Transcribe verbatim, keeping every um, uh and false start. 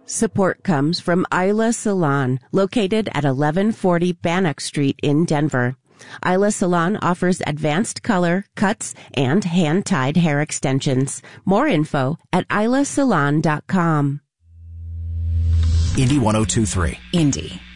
Support comes from Isla Salon, located at eleven forty Bannock Street in Denver. Isla Salon offers advanced color, cuts, and hand-tied hair extensions. More info at isla salon dot com. Indy one oh two three. Indy.